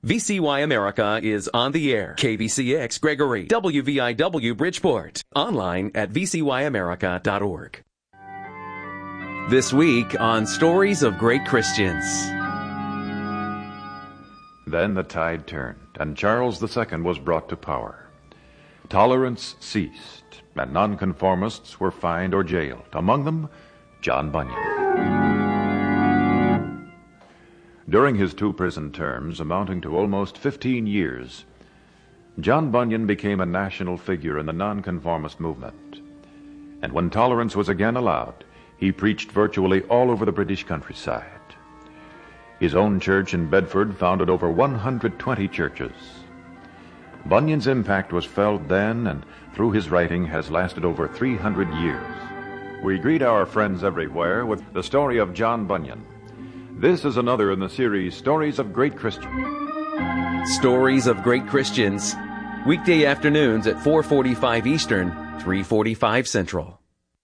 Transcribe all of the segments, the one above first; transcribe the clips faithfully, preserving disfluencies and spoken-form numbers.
V C Y America is on the air. K V C X Gregory, W V I W Bridgeport. Online at v c y america dot org. This week on Stories of Great Christians. Then the tide turned, and Charles the Second was brought to power. Tolerance ceased, and nonconformists were fined or jailed. Among them, John Bunyan. During his two prison terms, amounting to almost fifteen years, John Bunyan became a national figure in the nonconformist movement. And when tolerance was again allowed, he preached virtually all over the British countryside. His own church in Bedford founded over one hundred twenty churches. Bunyan's impact was felt then, and through his writing has lasted over three hundred years. We greet our friends everywhere with the story of John Bunyan. This is another in the series, Stories of Great Christians. Stories of Great Christians. Weekday afternoons at four forty-five Eastern, three forty-five Central.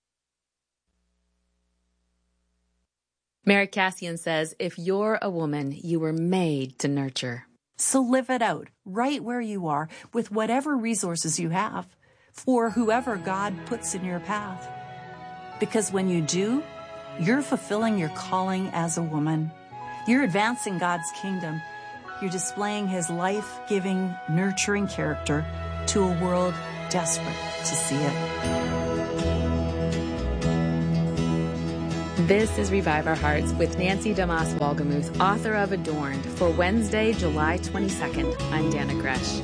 Mary Cassian says, if you're a woman, you were made to nurture. So live it out right where you are with whatever resources you have for whoever God puts in your path. Because when you do, you're fulfilling your calling as a woman. You're advancing God's kingdom. You're displaying his life-giving, nurturing character to a world desperate to see it. This is Revive Our Hearts with Nancy Damas Wolgemuth, author of Adorned, for Wednesday, July twenty-second. I'm Dana Gresh.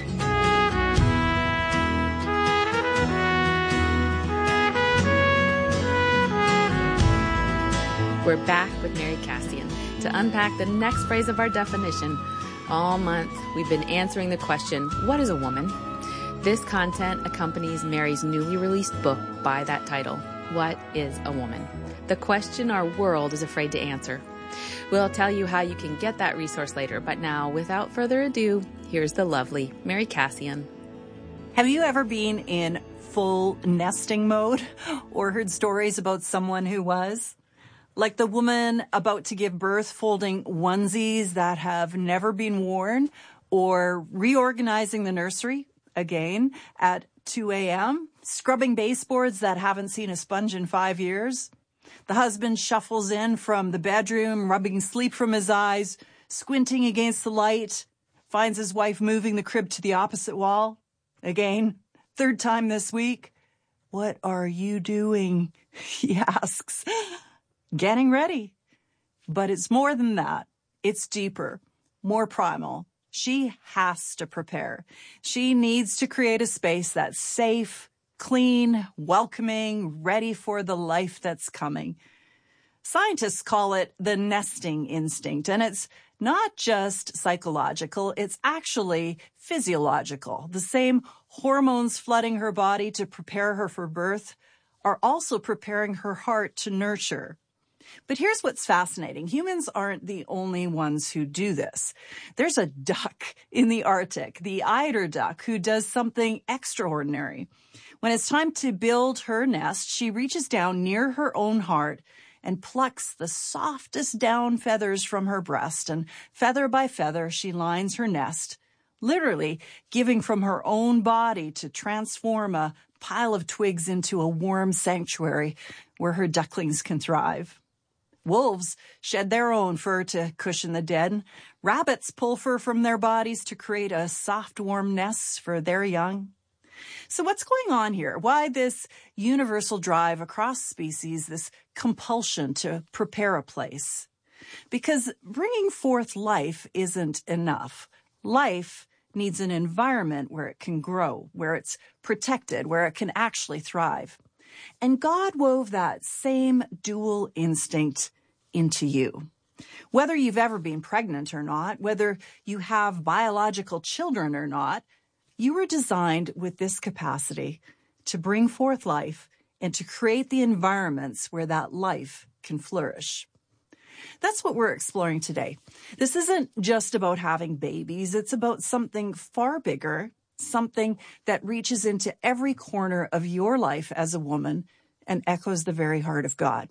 We're back with Mary Cassian to unpack the next phrase of our definition. All month, we've been answering the question, what is a woman? This content accompanies Mary's newly released book by that title, What is a Woman? The question our world is afraid to answer. We'll tell you how you can get that resource later, but now, without further ado, here's the lovely Mary Cassian. Have you ever been in full nesting mode or heard stories about someone who was? Like the woman about to give birth folding onesies that have never been worn, or reorganizing the nursery again at two a.m., scrubbing baseboards that haven't seen a sponge in five years. The husband shuffles in from the bedroom, rubbing sleep from his eyes, squinting against the light, finds his wife moving the crib to the opposite wall. Again, third time this week. What are you doing? He asks. Getting ready. But it's more than that. It's deeper, more primal. She has to prepare. She needs to create a space that's safe, clean, welcoming, ready for the life that's coming. Scientists call it the nesting instinct, and it's not just psychological, it's actually physiological. The same hormones flooding her body to prepare her for birth are also preparing her heart to nurture. But here's what's fascinating. Humans aren't the only ones who do this. There's a duck in the Arctic, the eider duck, who does something extraordinary. When it's time to build her nest, she reaches down near her own heart and plucks the softest down feathers from her breast, and feather by feather, she lines her nest, literally giving from her own body to transform a pile of twigs into a warm sanctuary where her ducklings can thrive. Wolves shed their own fur to cushion the dead. Rabbits pull fur from their bodies to create a soft, warm nest for their young. So what's going on here? Why this universal drive across species, this compulsion to prepare a place? Because bringing forth life isn't enough. Life needs an environment where it can grow, where it's protected, where it can actually thrive. And God wove that same dual instinct into you. Whether you've ever been pregnant or not, whether you have biological children or not, you were designed with this capacity to bring forth life and to create the environments where that life can flourish. That's what we're exploring today. This isn't just about having babies. It's about something far bigger, something that reaches into every corner of your life as a woman and echoes the very heart of God.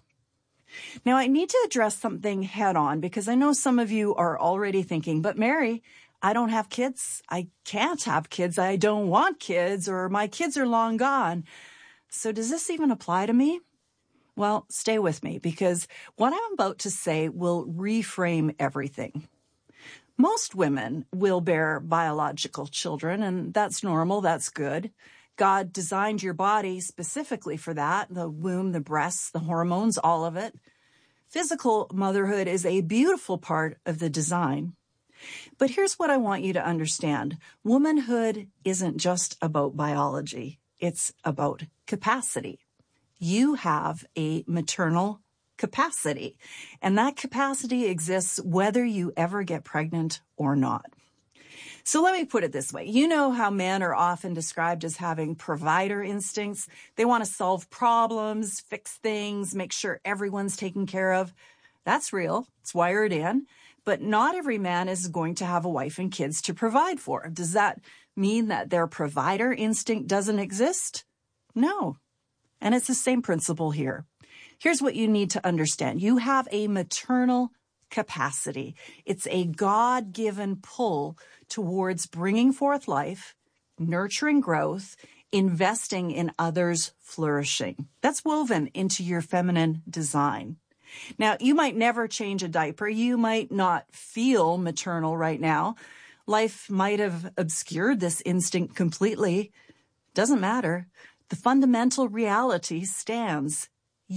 Now, I need to address something head on because I know some of you are already thinking, but Mary, I don't have kids. I can't have kids. I don't want kids, or my kids are long gone. So does this even apply to me? Well, stay with me, because what I'm about to say will reframe everything. Most women will bear biological children, and that's normal. That's good. God designed your body specifically for that, the womb, the breasts, the hormones, all of it. Physical motherhood is a beautiful part of the design. But here's what I want you to understand. Womanhood isn't just about biology. It's about capacity. You have a maternal capacity, and that capacity exists whether you ever get pregnant or not. So let me put it this way. You know how men are often described as having provider instincts. They want to solve problems, fix things, make sure everyone's taken care of. That's real. It's wired in. But not every man is going to have a wife and kids to provide for. Does that mean that their provider instinct doesn't exist? No. And it's the same principle here. Here's what you need to understand. You have a maternal capacity. It's a God-given pull towards bringing forth life, nurturing growth, investing in others' flourishing. That's woven into your feminine design. Now, you might never change a diaper. You might not feel maternal right now. Life might have obscured this instinct completely. Doesn't matter. The fundamental reality stands.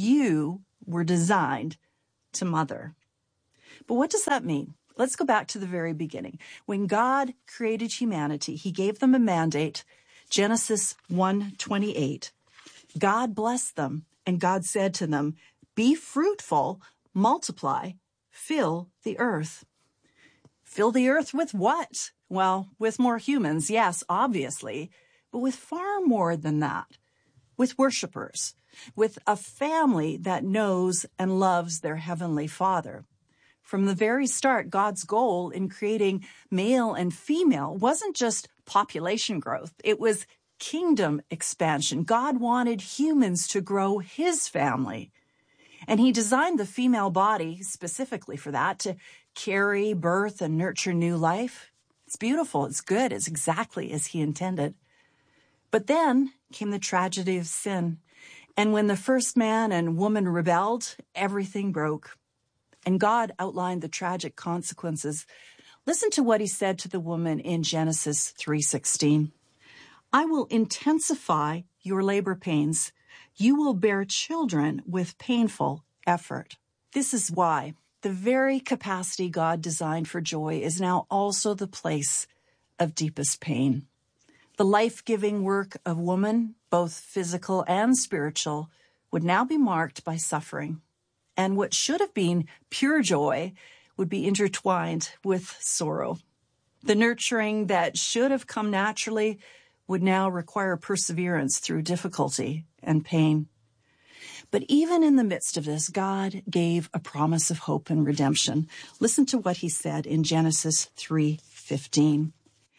You were designed to mother. But what does that mean? Let's go back to the very beginning. When God created humanity, he gave them a mandate. Genesis one twenty-eight. God blessed them, and God said to them, "Be fruitful, multiply, fill the earth." Fill the earth with what? Well, with more humans, yes, obviously, but with far more than that. With worshipers, with a family that knows and loves their heavenly Father. From the very start, God's goal in creating male and female wasn't just population growth. It was kingdom expansion. God wanted humans to grow his family. And he designed the female body specifically for that, to carry, birth, and nurture new life. It's beautiful. It's good. It's exactly as he intended. But then came the tragedy of sin. And when the first man and woman rebelled, everything broke. And God outlined the tragic consequences. Listen to what he said to the woman in Genesis three sixteen. "I will intensify your labor pains. You will bear children with painful effort." This is why the very capacity God designed for joy is now also the place of deepest pain. The life-giving work of woman, both physical and spiritual, would now be marked by suffering. And what should have been pure joy would be intertwined with sorrow. The nurturing that should have come naturally would now require perseverance through difficulty and pain. But even in the midst of this, God gave a promise of hope and redemption. Listen to what he said in Genesis three fifteen.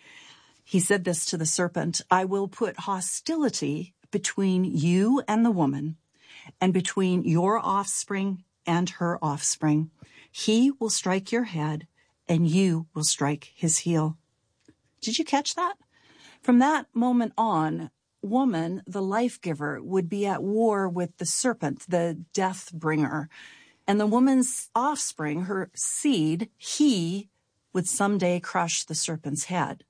He said this to the serpent, "I will put hostility between you and the woman, and between your offspring and her offspring. He will strike your head, and you will strike his heel." Did you catch that? From that moment on, woman, the life giver, would be at war with the serpent, the death bringer. And the woman's offspring, her seed, he would someday crush the serpent's head.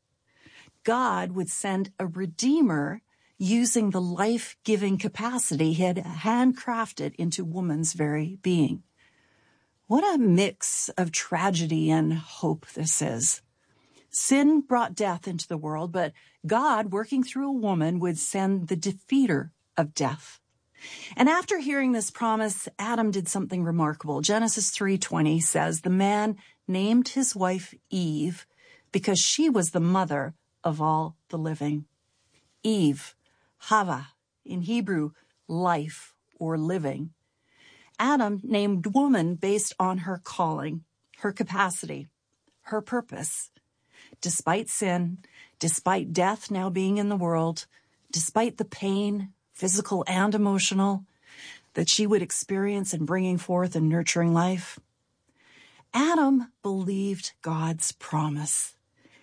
God would send a redeemer using the life-giving capacity he had handcrafted into woman's very being. What a mix of tragedy and hope this is. Sin brought death into the world, but God, working through a woman, would send the defeater of death. And after hearing this promise, Adam did something remarkable. Genesis three twenty says, "The man named his wife Eve because she was the mother of all the living." Eve, Hava, in Hebrew, life or living. Adam named woman based on her calling, her capacity, her purpose. Despite sin, despite death now being in the world, despite the pain, physical and emotional, that she would experience in bringing forth and nurturing life, Adam believed God's promise.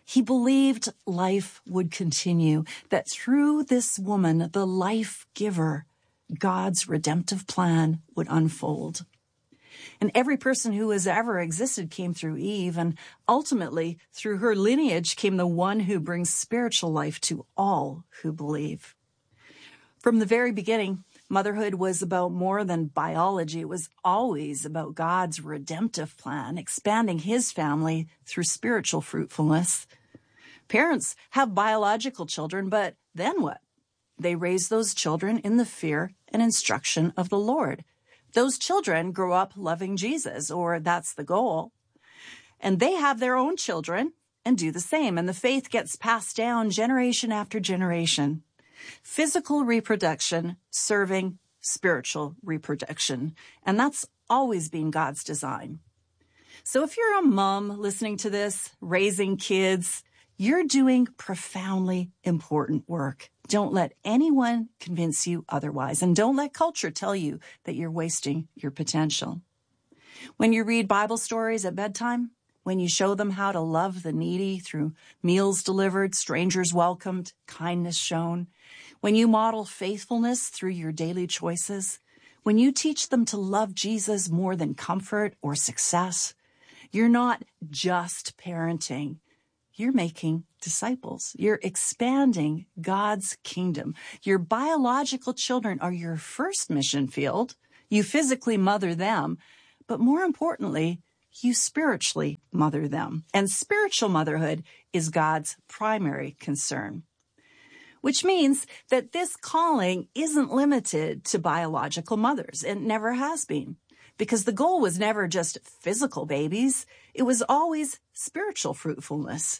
He believed life would continue, that through this woman, the life giver, God's redemptive plan would unfold. And every person who has ever existed came through Eve, and ultimately, through her lineage came the one who brings spiritual life to all who believe. From the very beginning, motherhood was about more than biology. It was always about God's redemptive plan, expanding his family through spiritual fruitfulness. Parents have biological children, but then what? They raise those children in the fear and instruction of the Lord. Those children grow up loving Jesus, or that's the goal. And they have their own children and do the same. And the faith gets passed down generation after generation. Physical reproduction serving spiritual reproduction. And that's always been God's design. So if you're a mom listening to this, raising kids, you're doing profoundly important work. Don't let anyone convince you otherwise. And don't let culture tell you that you're wasting your potential. When you read Bible stories at bedtime, when you show them how to love the needy through meals delivered, strangers welcomed, kindness shown, when you model faithfulness through your daily choices, when you teach them to love Jesus more than comfort or success, you're not just parenting. You're making disciples. You're expanding God's kingdom. Your biological children are your first mission field. You physically mother them, but more importantly, you spiritually mother them. And spiritual motherhood is God's primary concern, which means that this calling isn't limited to biological mothers. It never has been, because the goal was never just physical babies. It was always spiritual fruitfulness.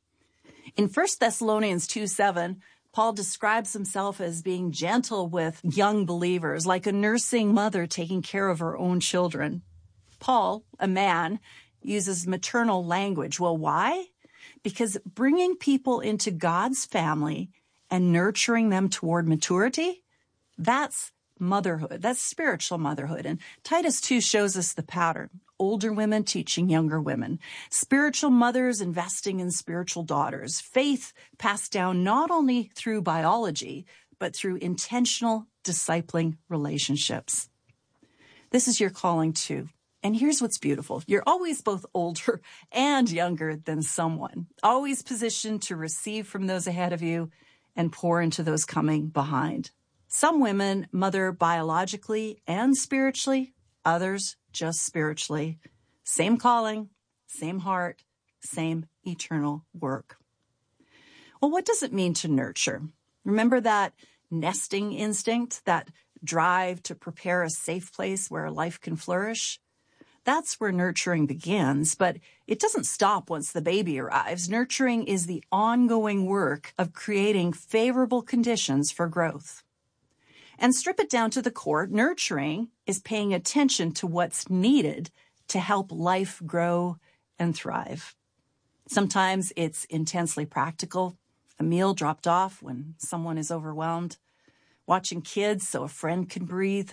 In First Thessalonians two seven, Paul describes himself as being gentle with young believers, like a nursing mother taking care of her own children. Paul, a man, uses maternal language. Well, why? Because bringing people into God's family and nurturing them toward maturity, that's motherhood. That's spiritual motherhood. And Titus two shows us the pattern. Older women teaching younger women. Spiritual mothers investing in spiritual daughters. Faith passed down not only through biology, but through intentional discipling relationships. This is your calling too. And here's what's beautiful. You're always both older and younger than someone. Always positioned to receive from those ahead of you and pour into those coming behind. Some women mother biologically and spiritually, others just spiritually. Same calling, same heart, same eternal work. Well, what does it mean to nurture? Remember that nesting instinct, that drive to prepare a safe place where life can flourish? That's where nurturing begins, but it doesn't stop once the baby arrives. Nurturing is the ongoing work of creating favorable conditions for growth. And strip it down to the core, nurturing is paying attention to what's needed to help life grow and thrive. Sometimes it's intensely practical, a meal dropped off when someone is overwhelmed, watching kids so a friend can breathe,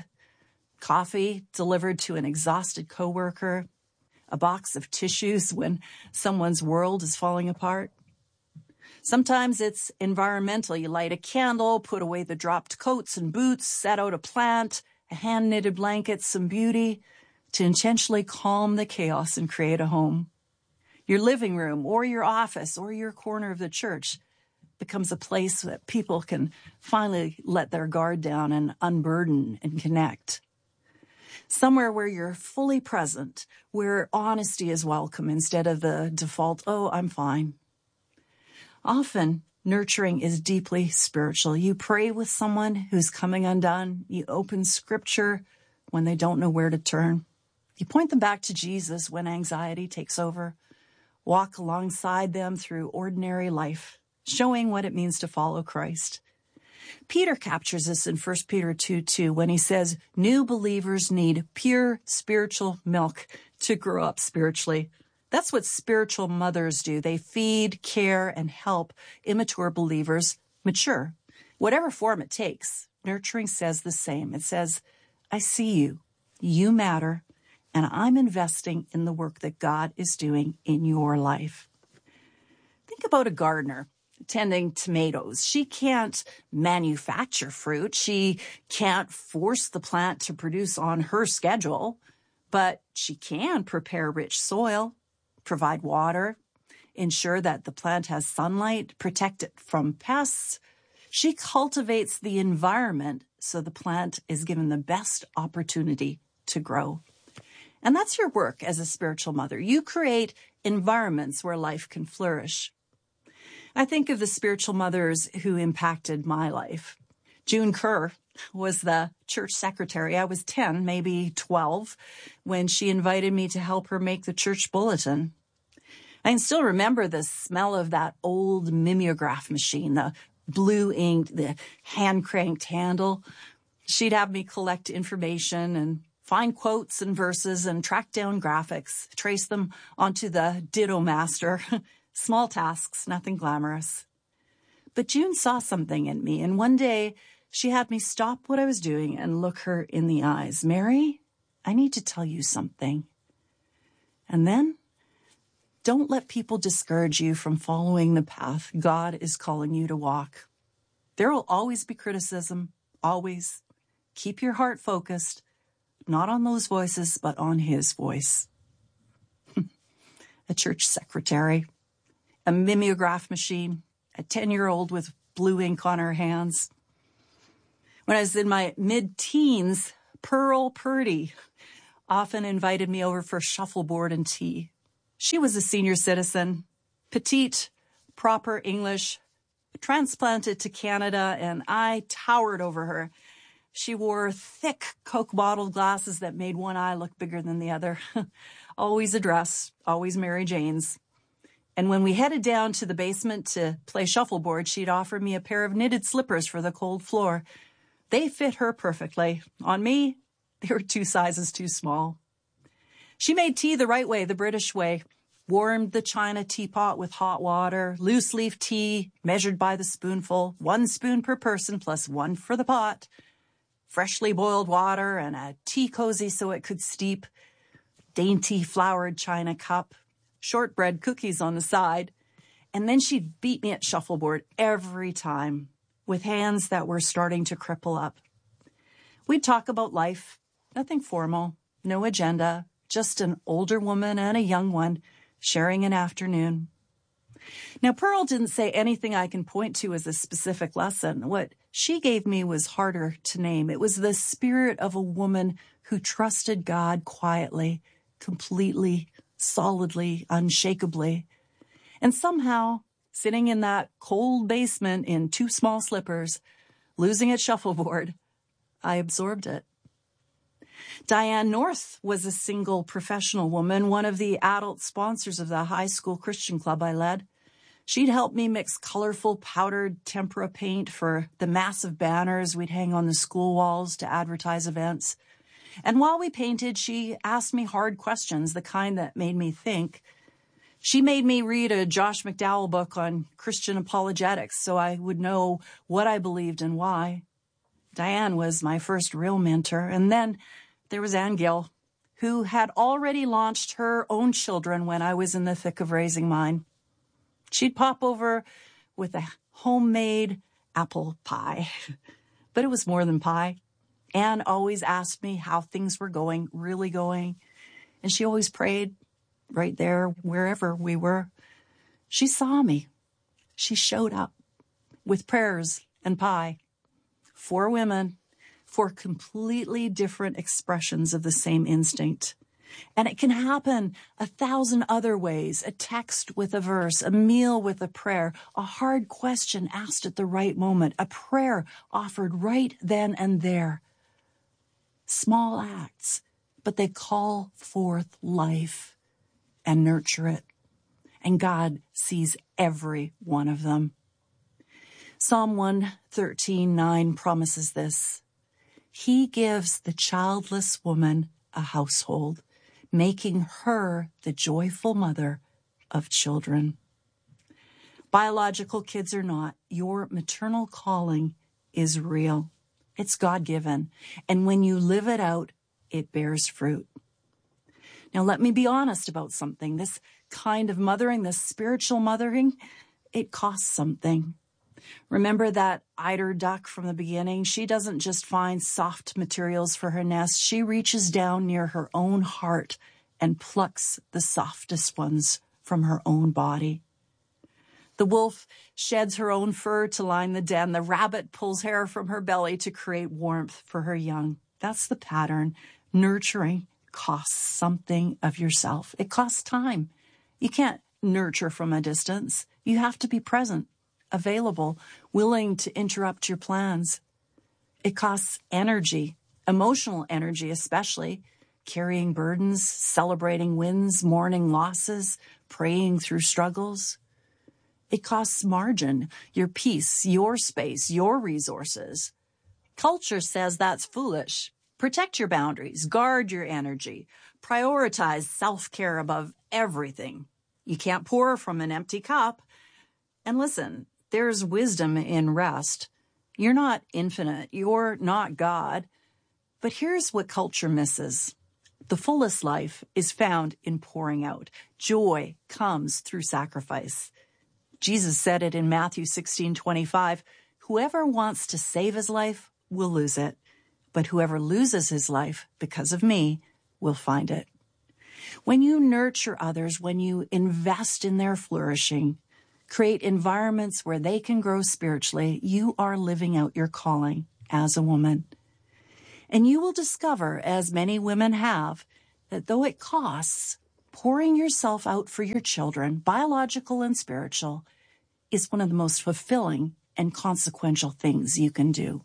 coffee delivered to an exhausted coworker, a box of tissues when someone's world is falling apart. Sometimes it's environmental. You light a candle, put away the dropped coats and boots, set out a plant, a hand-knitted blanket, some beauty to intentionally calm the chaos and create a home. Your living room or your office or your corner of the church becomes a place that people can finally let their guard down and unburden and connect. Somewhere where you're fully present, where honesty is welcome instead of the default, oh, I'm fine. Often, nurturing is deeply spiritual. You pray with someone who's coming undone. You open scripture when they don't know where to turn. You point them back to Jesus when anxiety takes over. Walk alongside them through ordinary life, showing what it means to follow Christ. Peter captures this in First Peter two two when he says, new believers need pure spiritual milk to grow up spiritually. That's what spiritual mothers do. They feed, care, and help immature believers mature. Whatever form it takes, nurturing says the same. It says, I see you, you matter, and I'm investing in the work that God is doing in your life. Think Think about a gardener tending tomatoes. She can't manufacture fruit. She can't force the plant to produce on her schedule, but she can prepare rich soil, provide water, ensure that the plant has sunlight, protect it from pests. She cultivates the environment so the plant is given the best opportunity to grow. And that's your work as a spiritual mother. You create environments where life can flourish. I think of the spiritual mothers who impacted my life. June Kerr was the church secretary. I was ten, maybe twelve, when she invited me to help her make the church bulletin. I can still remember the smell of that old mimeograph machine, the blue ink, the hand-cranked handle. She'd have me collect information and find quotes and verses and track down graphics, trace them onto the Ditto Master. Small tasks, nothing glamorous. But June saw something in me, and one day she had me stop what I was doing and look her in the eyes. Mary, I need to tell you something. And then, don't let people discourage you from following the path God is calling you to walk. There will always be criticism, always. Keep your heart focused, not on those voices, but on His voice. A church secretary, a mimeograph machine, a ten-year-old with blue ink on her hands. When I was in my mid-teens, Pearl Purdy often invited me over for shuffleboard and tea. She was a senior citizen, petite, proper English, transplanted to Canada, and I towered over her. She wore thick Coke bottle glasses that made one eye look bigger than the other. Always a dress, always Mary Jane's. And when we headed down to the basement to play shuffleboard, she'd offer me a pair of knitted slippers for the cold floor. They fit her perfectly. On me, they were two sizes too small. She made tea the right way, the British way. Warmed the china teapot with hot water, loose leaf tea, measured by the spoonful, one spoon per person plus one for the pot. Freshly boiled water and a tea cozy so it could steep. Dainty flowered china cup. Shortbread cookies on the side. And then she'd beat me at shuffleboard every time with hands that were starting to cripple up. We'd talk about life, nothing formal, no agenda, just an older woman and a young one sharing an afternoon. Now, Pearl didn't say anything I can point to as a specific lesson. What she gave me was harder to name. It was the spirit of a woman who trusted God quietly, completely, solidly, unshakably. And somehow, sitting in that cold basement in two small slippers, losing at shuffleboard, I absorbed it. Diane North was a single professional woman, one of the adult sponsors of the high school Christian club I led. She'd help me mix colorful powdered tempera paint for the massive banners we'd hang on the school walls to advertise events. And while we painted, she asked me hard questions, the kind that made me think. She made me read a Josh McDowell book on Christian apologetics so I would know what I believed and why. Diane was my first real mentor. And then there was Ann Gill, who had already launched her own children when I was in the thick of raising mine. She'd pop over with a homemade apple pie, but it was more than pie. Anne always asked me how things were going, really going, and she always prayed right there, wherever we were. She saw me. She showed up with prayers and pie. Four women, four completely different expressions of the same instinct. And it can happen a thousand other ways, a text with a verse, a meal with a prayer, a hard question asked at the right moment, a prayer offered right then and there. Small acts, but they call forth life and nurture it. And God sees every one of them. Psalm one thirteen nine promises this. He gives the childless woman a household, making her the joyful mother of children. Biological kids or not, your maternal calling is real. It's God-given. And when you live it out, it bears fruit. Now, let me be honest about something. This kind of mothering, this spiritual mothering, it costs something. Remember that eider duck from the beginning? She doesn't just find soft materials for her nest. She reaches down near her own heart and plucks the softest ones from her own body. The wolf sheds her own fur to line the den. The rabbit pulls hair from her belly to create warmth for her young. That's the pattern. Nurturing costs something of yourself. It costs time. You can't nurture from a distance. You have to be present, available, willing to interrupt your plans. It costs energy, emotional energy especially, carrying burdens, celebrating wins, mourning losses, praying through struggles. It costs margin, your peace, your space, your resources. Culture says that's foolish. Protect your boundaries, guard your energy, prioritize self-care above everything. You can't pour from an empty cup. And listen, there's wisdom in rest. You're not infinite. You're not God. But here's what culture misses. The fullest life is found in pouring out. Joy comes through sacrifice. Jesus said it in Matthew sixteen twenty-five, whoever wants to save his life will lose it, but whoever loses his life because of me will find it. When you nurture others, when you invest in their flourishing, create environments where they can grow spiritually, you are living out your calling as a woman. And you will discover, as many women have, that though it costs, pouring yourself out for your children, biological and spiritual, is one of the most fulfilling and consequential things you can do.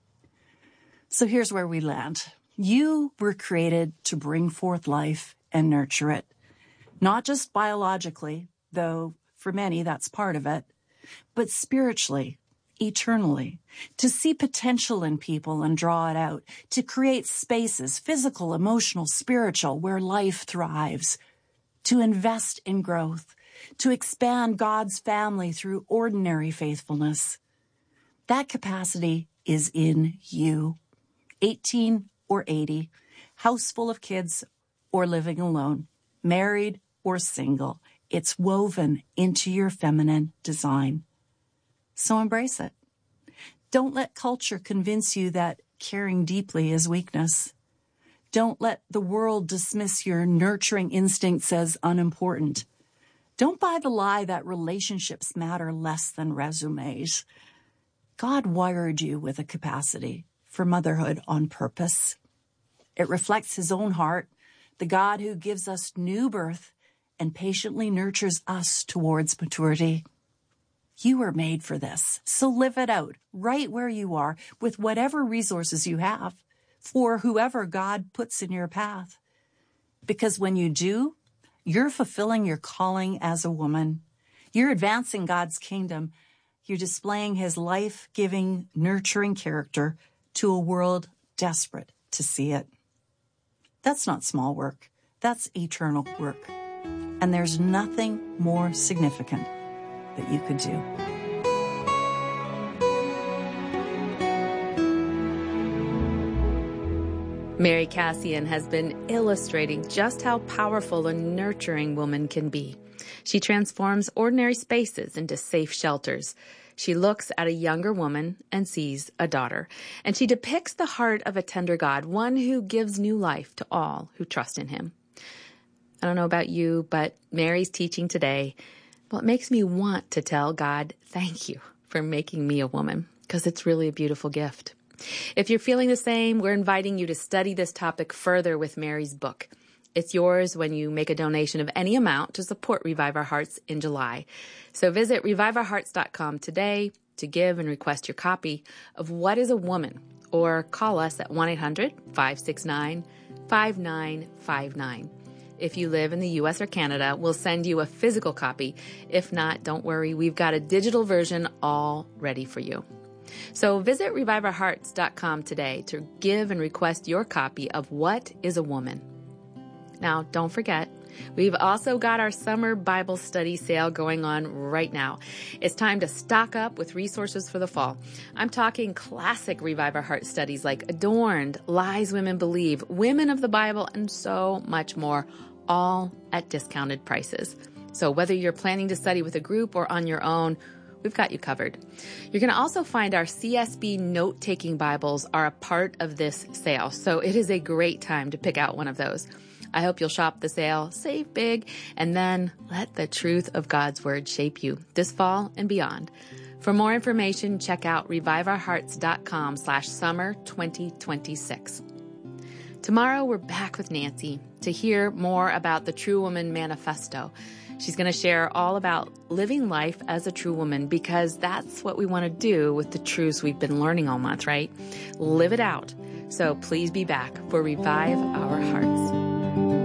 So here's where we land. You were created to bring forth life and nurture it, not just biologically, though for many that's part of it, but spiritually, eternally, to see potential in people and draw it out, to create spaces, physical, emotional, spiritual, where life thrives, to invest in growth, to expand God's family through ordinary faithfulness. That capacity is in you. eighteen or eighty, house full of kids or living alone, married or single. It's woven into your feminine design. So embrace it. Don't let culture convince you that caring deeply is weakness. Don't let the world dismiss your nurturing instincts as unimportant. Don't buy the lie that relationships matter less than resumes. God wired you with a capacity for motherhood on purpose. It reflects his own heart, the God who gives us new birth and patiently nurtures us towards maturity. You were made for this, so live it out right where you are with whatever resources you have for whoever God puts in your path. Because when you do, you're fulfilling your calling as a woman. You're advancing God's kingdom. You're displaying his life-giving, nurturing character to a world desperate to see it. That's not small work. That's eternal work. And there's nothing more significant that you could do. Mary Kassian has been illustrating just how powerful a nurturing woman can be. She transforms ordinary spaces into safe shelters. She looks at a younger woman and sees a daughter. And she depicts the heart of a tender God, one who gives new life to all who trust in him. I don't know about you, but Mary's teaching today, well, it makes me want to tell God, thank you for making me a woman, because it's really a beautiful gift. If you're feeling the same, we're inviting you to study this topic further with Mary's book. It's yours when you make a donation of any amount to support Revive Our Hearts in July. So visit revive our hearts dot com today to give and request your copy of What is a Woman, or call us at one eight hundred five six nine five nine five nine. If you live in the U S or Canada, we'll send you a physical copy. If not, don't worry, we've got a digital version all ready for you. So visit revive our hearts dot com today to give and request your copy of What is a Woman. Now, don't forget, we've also got our summer Bible study sale going on right now. It's time to stock up with resources for the fall. I'm talking classic Revive Our Hearts studies like Adorned, Lies Women Believe, Women of the Bible, and so much more, all at discounted prices. So whether you're planning to study with a group or on your own, we've got you covered. You're going to also find our C S B note-taking Bibles are a part of this sale. So it is a great time to pick out one of those. I hope you'll shop the sale, save big, and then let the truth of God's Word shape you this fall and beyond. For more information, check out reviveourhearts.com slash summer 2026. Tomorrow, we're back with Nancy to hear more about the True Woman Manifesto. She's going to share all about living life as a true woman, because that's what we want to do with the truths we've been learning all month, right? Live it out. So please be back for Revive Our Hearts.